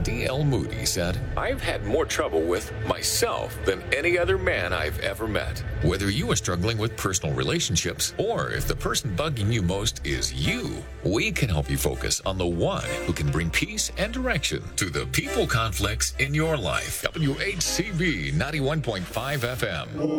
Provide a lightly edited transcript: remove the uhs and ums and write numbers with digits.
D.L. Moody said, "I've had more trouble with myself than any other man I've ever met." Whether you are struggling with personal relationships or if the person bugging you most is you, we can help you focus on the one who can bring peace and direction to the people conflicts in your life. WHCB 91.5 FM.